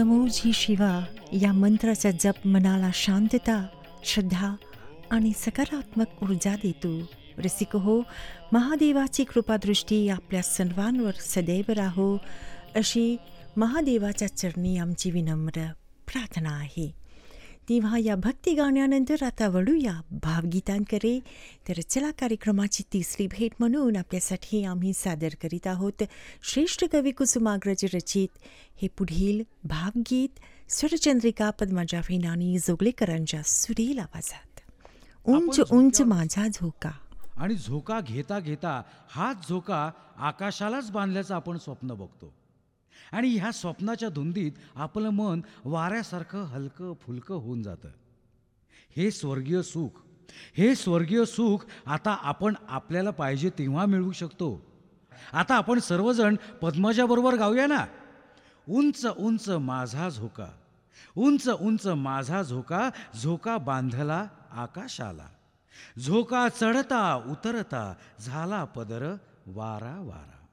नमोजी शिवा या मंत्राचा जप मनाला शांतता, श्रद्धा आणि सकारात्मक ऊर्जा देतो. रसिक हो, महादेवाची कृपादृष्टी आपल्या सर्वांवर सदैव राहो अशी महादेवाच्या चरणी आमची विनम्र प्रार्थना आहे. तेव्हा या भक्ती गाण्यानंतर आता वळूया भावगीतांकडे. तर चला, कार्यक्रमाची तिसरी भेट म्हणून आपल्यासाठी आम्ही सादर करीत आहोत श्रेष्ठ कवी कुसुमाग्रज रचित हे पुढील भावगीत स्वरचंद्रिका पद्मजा फेनानी जोगळेकरांच्या सुरेल आवाजात. उंच उंच माझा झोका. आणि झोका घेता घेता हाच झोका आकाशालाच बांधल्याचं आपण स्वप्न बघतो. आणि ह्या स्वप्नाच्या धुंदीत आपलं मन वाऱ्यासारखं हलकं फुलकं होऊन जातं. हे स्वर्गीय सुख आता आपण आपल्याला पाहिजे तेव्हा मिळवू शकतो. आता आपण सर्वजण पद्मजाबरोबर गाऊया ना. उंच उंच माझा झोका, उंच उंच माझा झोका, झोका बांधला आकाशाला. झोका चढता उतरता झाला पदर वारा वारा.